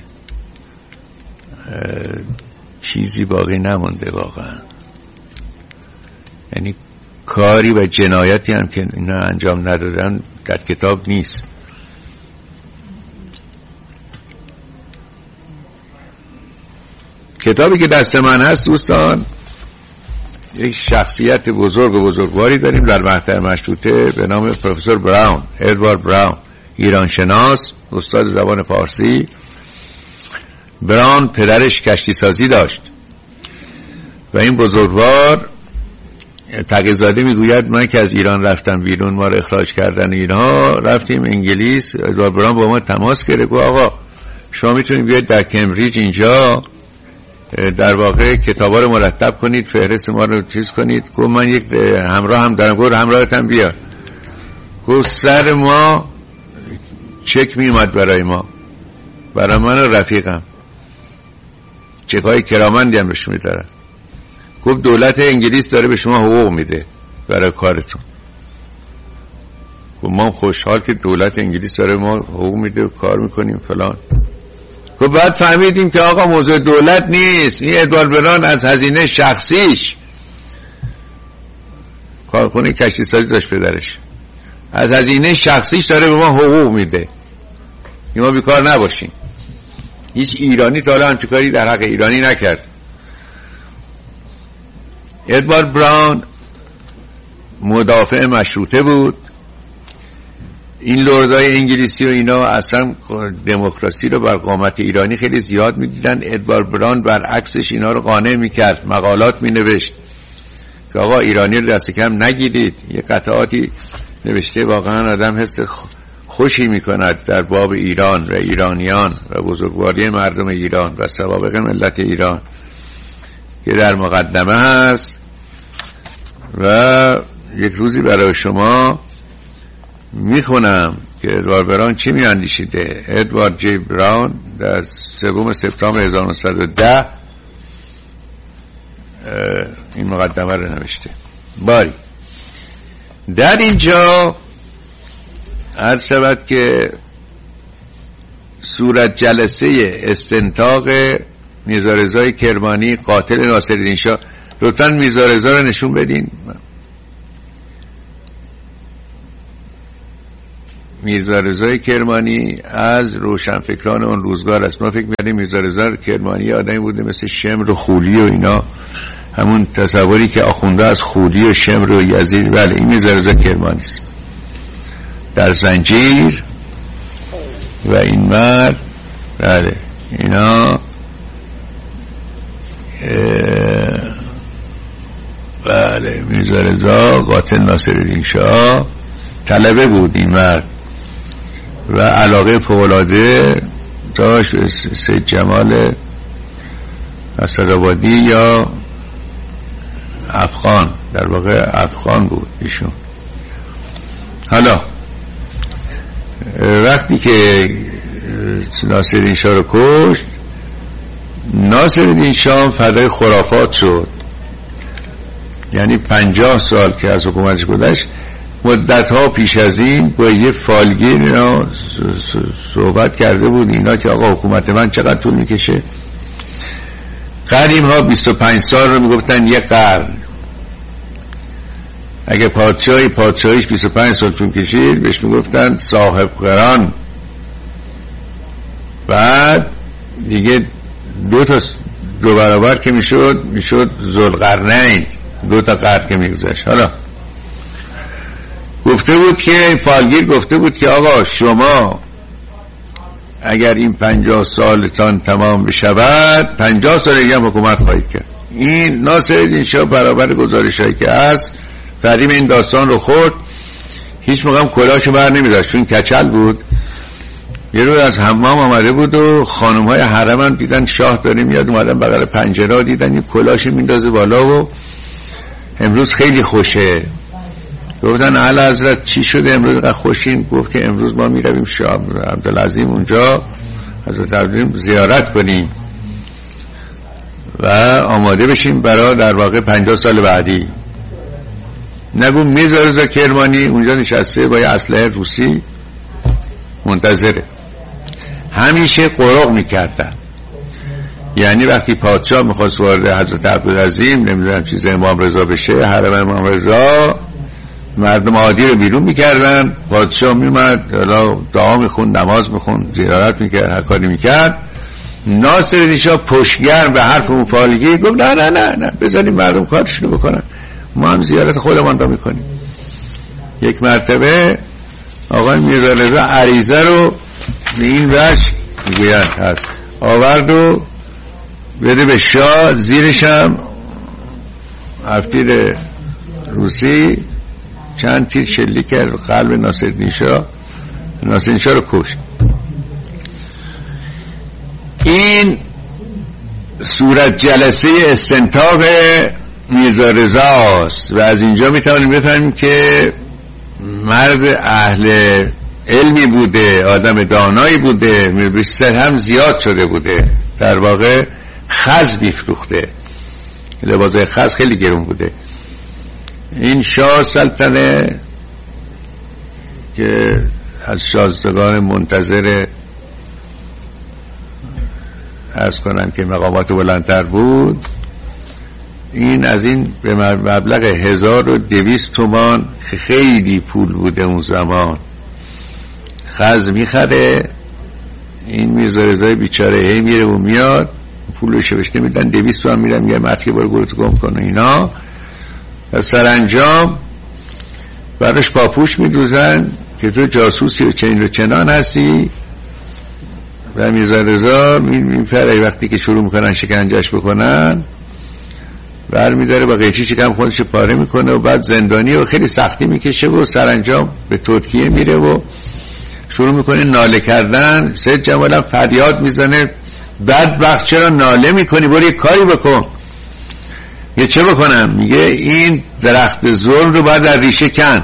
چیزی باقی نمونده واقعا. یعنی کاری و جنایتی هم که اینا انجام ندادن در کتاب نیست. کتابی که دست من هست دوستان، یک شخصیت بزرگ و بزرگواری داریم در مقطع مشروطه به نام پروفسور براون، ادوارد براون، ایران شناس، استاد زبان فارسی. براون پدرش کشتی سازی داشت و این بزرگوار تقی‌زاده میگوید من که از ایران رفتم بیرون، ما رو اخراج کردن اینها، رفتیم انگلیس. ادوارد براون با ما تماس گرفت، گفت آقا شما میتونید بیاید در کمبریج اینجا در واقع کتابا رو مرتب کنید، فهرست ما رو چیز کنید. گفت من یک همراه هم دارم. گفت همراهتم بیا. گفت سر ما چک می اومد برای ما، برای من و رفیقم، چک های کرامندی هم بهش میدارن. گفت دولت انگلیس داره به شما حقوق میده برای کارتون. گفت ما خوشحال که دولت انگلیس داره ما حقوق میده و کار میکنیم فلان. خب بعد فهمیدیم که آقا موضوع دولت نیست، این ادوارد براون از هزینه شخصیش، کارخونه کشتی سازی داشت پدرش، از هزینه شخصیش داره به ما حقوق میده، ما بیکار نباشیم. هیچ ایرانی تا حالا همچین کاری در حق ایرانی نکرد. ادوارد براون مدافع مشروطه بود. این لردای انگلیسی و اینا اصلا دموکراسی رو بر قامت ایرانی خیلی زیاد میدیدن. ادوارد براون برعکسش اینا رو قانع میکرد، مقالات مینوشت که آقا ایرانی رو دست کم نگیرید. یه قطعاتی نوشته واقعا آدم حس خوشی میکند در باب ایران و ایرانیان و بزرگواری مردم ایران و سوابق ملت ایران که در مقدمه هست. و یک روزی برای شما میخونم که ادوارد براون چی میاندیشیده. ادوارد جی براون در سوم سپتامبر هزار و نهصد و ده این مقدمه رو نوشته. باری در اینجا عرض شود که صورت جلسه استنطاق میرزا رضای کرمانی قاتل ناصرالدین شاه. لطفاً میرزا رضا رو نشون بدین. میرزا رضا کرمانی از روشنفکران اون روزگار است. ما فکر می‌کردیم میرزا رضا کرمانی آدمی بوده مثل شمر و خولی و اینا، همون تصوری که آخونده از خولی و شمر و یزید. بله این میرزا رضا کرمانی است. در زنجیر و این مرد، بله اینا بله میرزا رضا قاتل ناصرالدین شاه طلبه بود این مرد و علاقه فوق‌العاده داشت به سید جمال اسدآبادی یا افغان، در واقع افغان بود ایشون. حالا وقتی که ناصرالدین شاه رو کشت، ناصرالدین شاه فدای خرافات شد. یعنی پنجاه سال که از حکومتش گذشت، مدت ها پیش از این با یه فالگیر اینا صحبت کرده بود اینا که آقا حکومت من چقدر طول میکشه. قدیم ها بیست و پنج سال رو میگفتن یه قرن. اگه پادشاهی پادشاهیش بیست و پنج سال طول کشید بهش میگفتن صاحب قرن. بعد دیگه دو تا دو برابر که میشد میشد ذوالقرنین، دو تا قرن که میگذشت. حالا گفته بود که فالگیر گفته بود که آقا شما اگر این پنجاه سالتان تمام بشود پنجاه سال دیگه هم حکومت خواهید کرد. این ناصرالدین شاه برابر گزارش هایی که هست فریم این داستان رو خورد. هیچ موقع هم کلاشو بر نمیداشت چون کچل بود. یه روز از حمام آمده بود و خانم های حرم هم دیدن شاه داره میاد، اومدن بغل پنجره دیدن یه کلاش میندازه بالا و امروز خیلی خوشه. گفتن اعلی حضرت چی شده امروز قد خوشین؟ گفت که امروز ما میرویم شاه عبدالعظیم اونجا حضرت عبدالعظیم زیارت کنیم و آماده بشیم برای در واقع پنجاه سال بعدی. نگو میرزا رضا کرمانی اونجا نشسته با یه اسلحه روسی منتظره. همیشه قرق میکردن، یعنی وقتی پادشاه میخواست وارد حضرت عبدالعظیم نمیدونم چیز امام رضا بشه، حرم امام رضا، مردم عادی رو بیرون میکردن، پادشاه میومد حالا دعا میخوند، نماز میخوند، زیارت میکرد، هر کاری میکرد. ناصرالدین شاه پشتگرم به حرف اون فالگی گفت نه نه نه نه بذاریم مردم کارشونو بکنن، ما هم زیارت خودمان رو میکنیم. یک مرتبه آقای میرزا رضا عریضه رو به این وجه میگوید هست آورد و بده به شاه، زیرش هم هفتیر روسی چند تیر شلیک کرد قلب ناصرالدین شاه. ناصرالدین شاه رو کشت. این صورت جلسه استنطاق میرزا رضا است و از اینجا میتوانیم بفهمیم که مرد اهل علمی بوده، آدم دانایی بوده، میرسه هم زیاد شده بوده. در واقع خز میفروخته، لباسای خز خیلی گرون بوده. این شاه سلطنه که از شاهزادگان منتظر عرض کنم که مقامات بلندتر بود، این از این به مبلغ هزار و دویست تومان خیلی پول بوده اون زمان، خز میخره. این میرزا رضای بیچاره هی میره و میاد، پولش بهش نمیدن، دویست تومان میرن میگه مطکی برو گروتو گم کنه اینا. و سرانجام برش پاپوش میدوزن که تو جاسوسی و چنین و چنان هستی. و میرزا رضا میپره وقتی که شروع میکنن شکنجهش بکنن، بر میداره با قیچی شکم خودش پاره میکنه و بعد زندانی و خیلی سختی میکشه و سرانجام به ترکیه میره و شروع میکنه ناله کردن. سید جمال هم فریاد میزنه بدبخت چرا ناله میکنی، برو یه کاری بکن. یه چه بکنم؟ میگه این درخت ظلم رو باید در ریشه کن.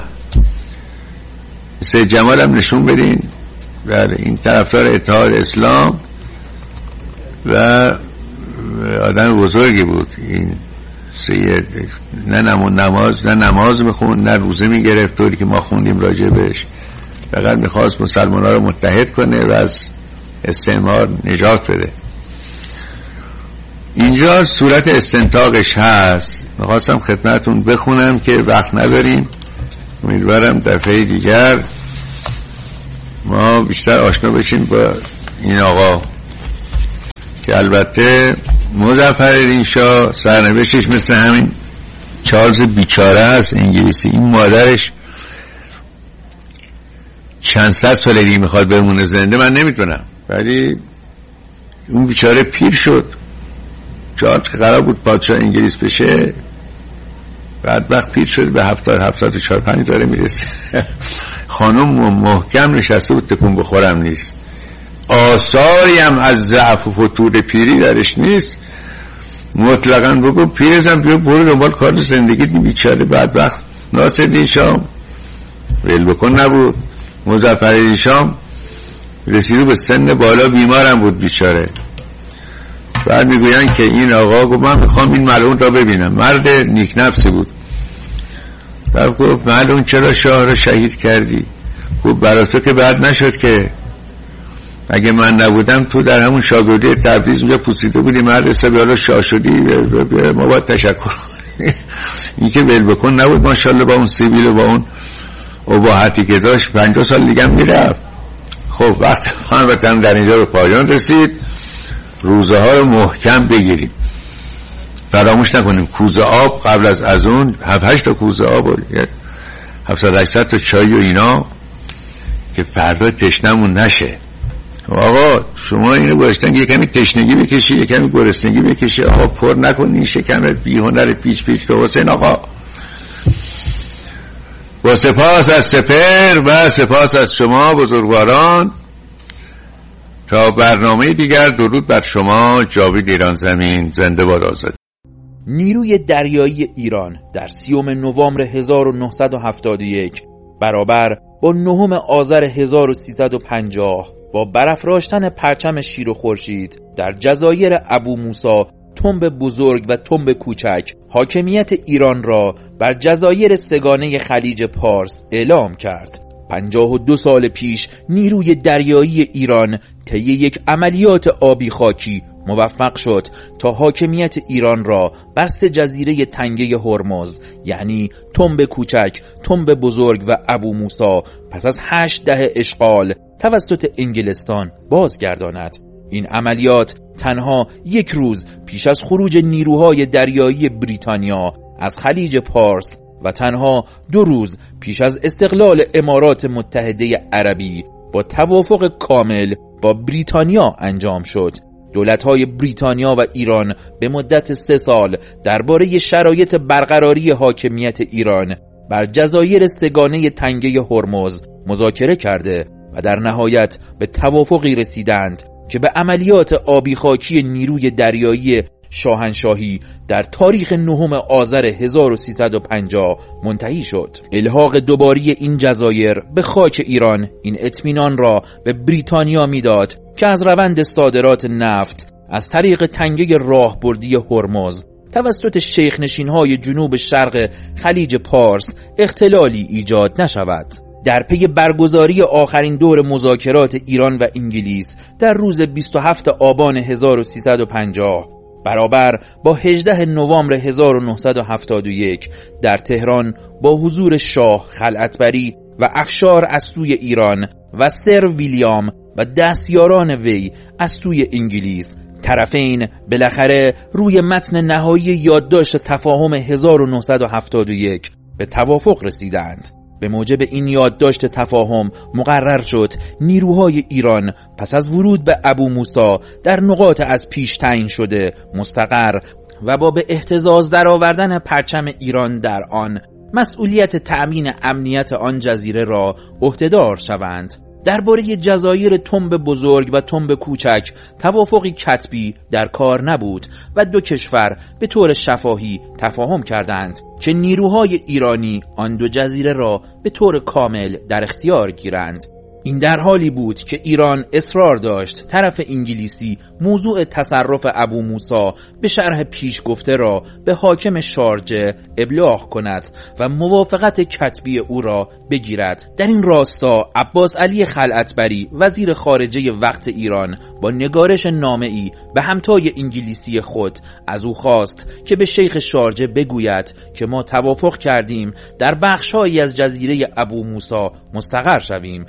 سید جمال هم نشون بدین. بله این طرفدار اتحاد اسلام و آدم بزرگی بود این سید. نه نماز نه نماز میخوند نه روزه میگرفت طوری که ما خوندیم راجع بهش، فقط میخواست مسلمان ها رو متحد کنه و از استعمار نجات بده. اینجا صورت استنطاقش هست، میخواستم خدمتون بخونم که وقت نداریم، امیدوارم دفعه دیگر ما بیشتر آشنا بشیم با این آقا که البته مظفرالدین شاه سرنوشتش مثل همین چارلز بیچاره است انگلیسی. این مادرش چند صد سال دیگه میخواد بمونه زنده، من نمیدونم، ولی اون بیچاره پیر شد. چارلز که قرار بود پادشاه انگلیس بشه بعد وقت پیر شد، به هفتاد هفتاد و چهار پنج داره میرسه. خانم محکم نشسته بود، تکون بخورم نیست، آثاری هم از ضعف و فتور پیری درش نیست. مطلقاً بگو پیرزم بیا برو دنبال کار زندگی دی بیچاره. بعد وقت ناصرالدین شاه ول بکن نبود. مظفرالدین شاه رسیده به سن بالا، بیمارم بود بیچاره. بعد میگوین که این آقا گفت من میخوام این ملعون را ببینم. مرد نیک نفسی بود. بعد گفت ملعون چرا شاه را شهید کردی؟ گفت برای تو که بعد نشد که، اگه من نبودم تو در همون شاگردی تبریز اونجا پوسیده بودی، مرد حسابی حالا شاه شدی، ما باید تشکر. این که ول بکن نبود ماشاءالله، با اون سیبیل و با اون اباحتی که داشت پنجاه سال دیگه میرفت. خب وقت هموطن در اینجا به پایان رسید. روزه ها رو محکم بگیریم، فراموش نکنیم کوزه آب قبل از از اون هفت هشت تا کوزه آب و هفتصد هشتصد تا چای و اینا که فردا تشنمون نشه. آقا شما اینو گذاشتن یه کمی تشنگی بکشی، یه کمی گرسنگی بکشی، آقا پر نکنی شکمت بی هنر پیچ پیچ. که حسین آقا با سپاس از سپر و سپاس از شما بزرگواران، تا برنامه دیگر درود بر شما. جاوید ایران زمین زنده باد آزادی. نیروی دریایی ایران در سیوم نوامبر هزار و نهصد و هفتاد و یک برابر با نهم آذر هزار و سیصد و پنجاه با برافراشتن پرچم شیر و خورشید در جزایر ابو موسی، تنب بزرگ و تنب کوچک، حاکمیت ایران را بر جزایر سگانه خلیج پارس اعلام کرد. پنجاه و دو سال پیش نیروی دریایی ایران طی یک عملیات آبی خاکی موفق شد تا حاکمیت ایران را بر سه جزیره تنگه هرمز، یعنی تنب کوچک، تنب بزرگ و ابو موسی، پس از هشت دهه اشغال توسط انگلستان بازگرداند. این عملیات تنها یک روز پیش از خروج نیروهای دریایی بریتانیا از خلیج پارس و تنها دو روز پیش از استقلال امارات متحده عربی با توافق کامل با بریتانیا انجام شد. دولت‌های بریتانیا و ایران به مدت سه سال درباره شرایط برقراری حاکمیت ایران بر جزایر سگانه تنگه هرمز مذاکره کرده و در نهایت به توافقی رسیدند که به عملیات آبی خاکی نیروی دریایی شاهنشاهی در تاریخ نهم آذر هزار و سیصد و پنجاه منتهی شد. الحاق دوباری این جزایر به خاک ایران این اطمینان را به بریتانیا میداد که از روند صادرات نفت از طریق تنگه راهبردی هرمز توسط شیخ نشین‌های جنوب شرق خلیج پارس اختلالی ایجاد نشود. در پی برگزاری آخرین دور مذاکرات ایران و انگلیس در روز بیست و هفتم آبان هزار و سیصد و پنجاه برابر با هجدهم نوامبر هزار و نهصد و هفتاد و یک در تهران با حضور شاه خلعتبری و افشار از سوی ایران و سر ویلیام و دستیاران وی از سوی انگلیس، طرفین بالاخره روی متن نهایی یادداشت تفاهم هزار و نهصد و هفتاد و یک به توافق رسیدند. به موجب این یادداشت تفاهم مقرر شد نیروهای ایران پس از ورود به ابو موسی در نقاط از پیش تعیین شده مستقر و با به اهتزاز درآوردن پرچم ایران در آن مسئولیت تأمین امنیت آن جزیره را عهده‌دار شوند. درباره جزایر تنب بزرگ و تنب کوچک توافقی کتبی در کار نبود و دو کشور به طور شفاهی تفاهم کردند که نیروهای ایرانی آن دو جزیره را به طور کامل در اختیار گیرند. این در حالی بود که ایران اصرار داشت طرف انگلیسی موضوع تصرف ابو موسی به شرح پیش گفته را به حاکم شارجه ابلاغ کند و موافقت کتبی او را بگیرد. در این راستا عباس علی خلعتبری وزیر خارجه وقت ایران با نگارش نامه‌ای به همتای انگلیسی خود از او خواست که به شیخ شارجه بگوید که ما توافق کردیم در بخش‌هایی از جزیره ابو موسی مستقر شویم، اما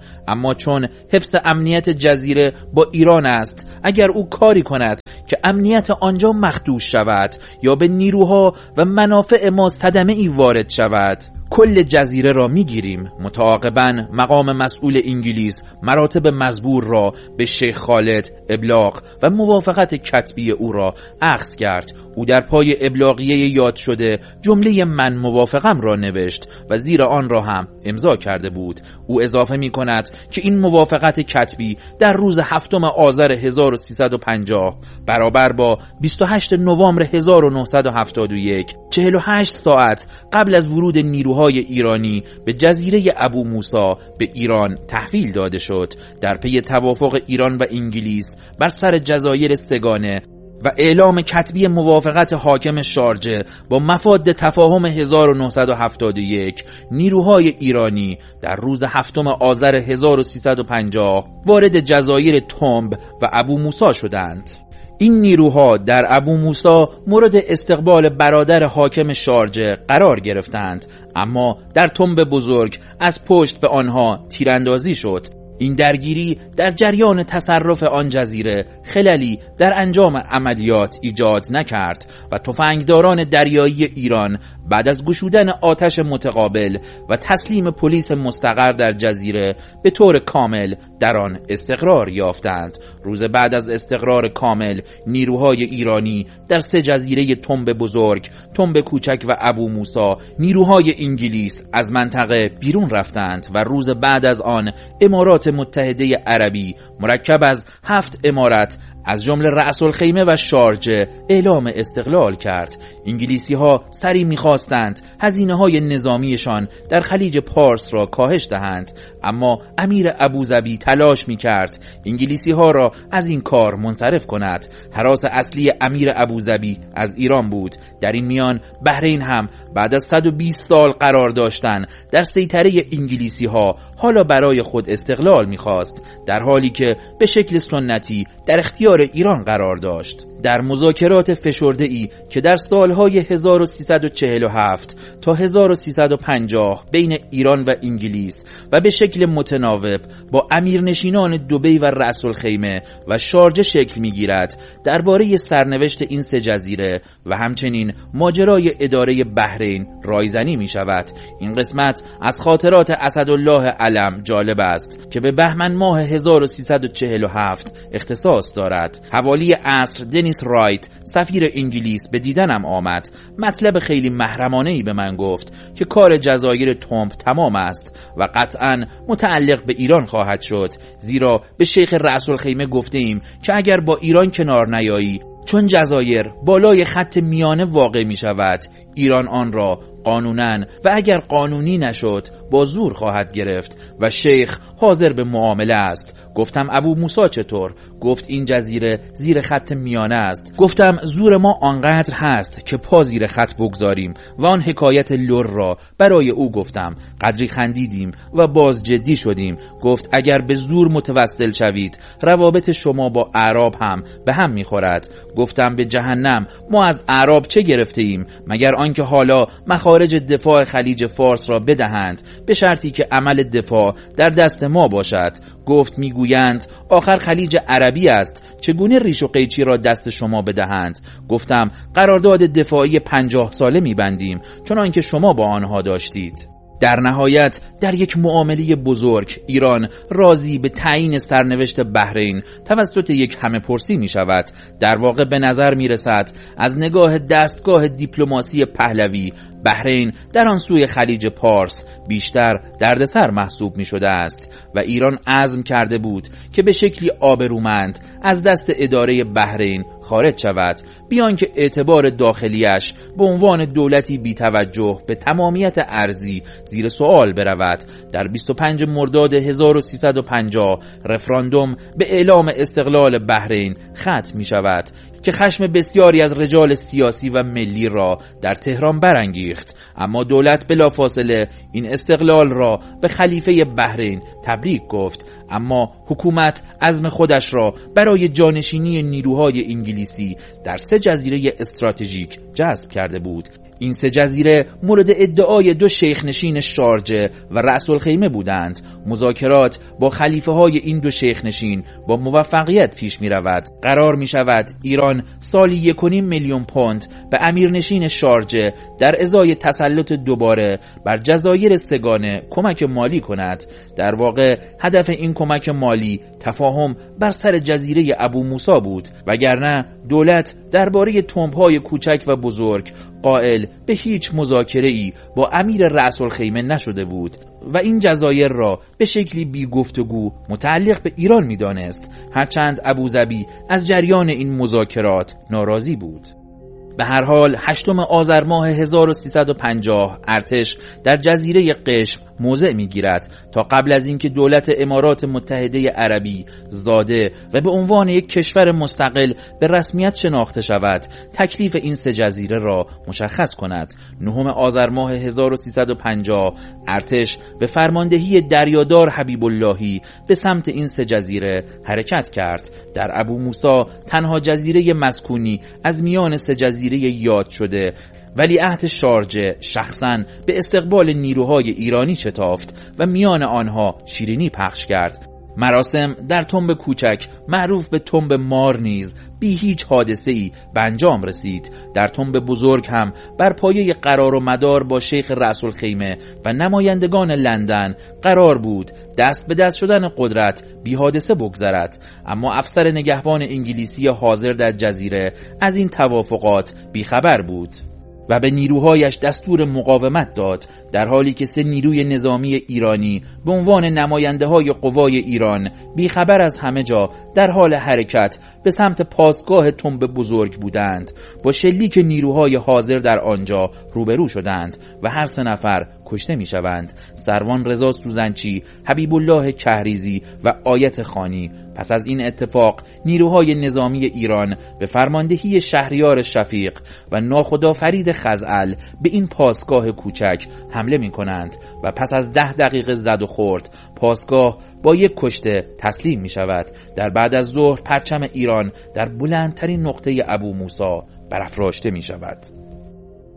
اما چون حفظ امنیت جزیره با ایران است، اگر او کاری کند که امنیت آنجا مخدوش شود یا به نیروها و منافع ما صدمه ای وارد شود، کل جزیره را میگیریم. متعاقباً مقام مسئول انگلیس مراتب مزبور را به شیخ خالد ابلاغ و موافقت کتبی او را اخذ کرد. او در پای ابلاغیه یاد شده جمله من موافقم را نوشت و زیر آن را هم امضا کرده بود. او اضافه می کند که این موافقت کتبی در روز هفتم آذر هزار و سیصد و پنجاه برابر با بیست و هشتم نوامبر هزار و نهصد و هفتاد و یک، چهل و هشت ساعت قبل از ورود نیروهای ایرانی به جزیره ابو موسی به ایران تحویل داده شد. در پی توافق ایران و انگلیس بر سر جزایر سگانه و اعلام کتبی موافقت حاکم شارجه با مفاد تفاهم هزار و نهصد و هفتاد و یک، نیروهای ایرانی در روز هفتم آذر هزار و سیصد و پنجاه وارد جزایر تنب و ابو موسی شدند. این نیروها در ابو موسی مورد استقبال برادر حاکم شارجه قرار گرفتند، اما در تنب بزرگ از پشت به آنها تیراندازی شد. این درگیری در جریان تصرف آن جزیره خللی در انجام عملیات ایجاد نکرد و تفنگداران دریایی ایران بعد از گشودن آتش متقابل و تسلیم پلیس مستقر در جزیره به طور کامل در آن استقرار یافتند. روز بعد از استقرار کامل نیروهای ایرانی در سه جزیره تنب بزرگ، تنب کوچک و ابو موسی، نیروهای انگلیس از منطقه بیرون رفتند و روز بعد از آن امارات متحده عربی مرکب از هفت امارت از جمله رأس الخیمه و شارجه اعلام استقلال کرد. انگلیسی ها سری می‌خواستند هزینه های نظامیشان در خلیج پارس را کاهش دهند، اما امیر ابوظبی تلاش می‌کرد انگلیسی ها را از این کار منصرف کند. هراس اصلی امیر ابوظبی از ایران بود. در این میان بحرین هم بعد از صد و بیست سال قرار داشتن در سیطره انگلیسی ها حالا برای خود استقلال می‌خواست، در حالی که به شکل سنتی در اختیار ایران قرار داشت. در مذاکرات فشرده‌ای که در سالهای هزار و سیصد و چهل و هفت تا هزار و سیصد و پنجاه بین ایران و انگلیس و به شکل متناوب با امیرنشینان دبی و رأس الخیمه و شارجه شکل می‌گیرد، درباره سرنوشت این سه جزیره و همچنین ماجرای اداره بحرین رایزنی می‌شود. این قسمت از خاطرات اسدالله علم جالب است که به بهمن ماه هزار و سیصد و چهل و هفت اختصاص دارد. حوالی عصر دنیس رایت سفیر انگلیس به دیدنم آمد. مطلب خیلی محرمانه‌ای به من گفت که کار جزایر تنب تمام است و قطعاً متعلق به ایران خواهد شد، زیرا به شیخ رأس الخیمه گفته ایم که اگر با ایران کنار نیایی، چون جزایر بالای خط میانه واقع می شود، ایران آن را قانوناً و اگر قانونی نشد با زور خواهد گرفت و شیخ حاضر به معامله است. گفتم ابو موسی چطور؟ گفت این جزیره زیر خط میانه است. گفتم زور ما آنقدر هست که پا زیر خط بگذاریم و آن حکایت لور را برای او گفتم. قدری خندیدیم و باز جدی شدیم. گفت اگر به زور متوسل شوید روابط شما با اعراب هم به هم میخورد. گفتم به جهنم، ما از اعراب چه گرفته ایم مگر آنکه حالا مخارج دفاع خلیج فارس را بدهند به شرطی که عمل دفاع در دست ما باشد. گفت میگویند آخر خلیج عربی است، چگونه ریش و قیچی را دست شما بدهند؟ گفتم قرارداد دفاعی پنجاه ساله میبندیم چون که شما با آنها داشتید. در نهایت در یک معامله بزرگ ایران راضی به تعیین سرنوشت بحرین توسط یک همه پرسی می شود. در واقع به نظر می رسد از نگاه دستگاه دیپلماسی پهلوی بحرین در آن سوی خلیج پارس بیشتر دردسر محسوب می شده است و ایران عزم کرده بود که به شکلی آبرومند از دست اداره بحرین خارج شود، بیان که اعتبار داخلیش به عنوان دولتی بی‌توجه به تمامیت ارضی زیر سوال برود. در بیست و پنجم مرداد هزار و سیصد و پنجاه رفراندوم به اعلام استقلال بحرین ختم می شود که خشم بسیاری از رجال سیاسی و ملی را در تهران برانگیخت، اما دولت بلافاصله این استقلال را به خلیفه بحرین تبریک گفت. اما حکومت عزم خودش را برای جانشینی نیروهای انگلیسی در سه جزیره استراتژیک جذب کرده بود. این سه جزیره مورد ادعای دو شیخ نشین شارجه و رأس الخیمه بودند. مذاکرات با خلیفه های این دو شیخ نشین با موفقیت پیش می رود. قرار می شود ایران سالی یک و نیم میلیون پوند به امیرنشین شارجه در ازای تسلط دوباره بر جزایر سگانه کمک مالی کند. در واقع هدف این کمک مالی تفاهم بر سر جزیره ابو موسی بود، وگرنه دولت درباره تنب‌های کوچک و بزرگ قائل به هیچ مذاکره‌ای با امیر رأس الخیمه نشده بود و این جزایر را به شکلی بی گفتگو متعلق به ایران می‌دانست، هرچند ابوظبی از جریان این مذاکرات ناراضی بود. به هر حال هشتم آذر ماه هزار و سیصد و پنجاه ارتش در جزیره قشم موضع میگیرد تا قبل از اینکه دولت امارات متحده عربی زاده و به عنوان یک کشور مستقل به رسمیت شناخته شود، تکلیف این سه جزیره را مشخص کند. نهم آذر ماه هزار و سیصد و پنجاه ارتش به فرماندهی دریادار حبیب اللهی به سمت این سه جزیره حرکت کرد. در ابو موسی تنها جزیره مسکونی از میان سه جزیره یاد شده ولیعهد شارجه شخصاً به استقبال نیروهای ایرانی شتافت و میان آنها شیرینی پخش کرد. مراسم در تنب کوچک معروف به تنب مار نیز بی هیچ حادثه‌ای به انجام رسید. در تنب بزرگ هم بر پایه قرار و مدار با شیخ رأس الخیمه و نمایندگان لندن قرار بود دست به دست شدن قدرت بی حادثه بگذرد، اما افسر نگهبان انگلیسی حاضر در جزیره از این توافقات بیخبر بود و به نیروهایش دستور مقاومت داد، در حالی که سه نیروی نظامی ایرانی به عنوان نماینده های قوای ایران بیخبر از همه جا در حال حرکت به سمت پاسگاه تنب بزرگ بودند. با شلیک نیروهای حاضر در آنجا روبرو شدند و هر سه نفر کشته می شوند. سروان رضا سوزنچی، حبیب الله کهریزی و آیت خانی. پس از این اتفاق نیروهای نظامی ایران به فرماندهی شهریار شفیق و ناخدا فرید خزعل به این پاسگاه کوچک حمله می کنند و پس از ده دقیقه زد و خورد پاسگاه با یک کشته تسلیم می شود. در بعد از ظهر پرچم ایران در بلندترین نقطه ابو موسی برافراشته می شود.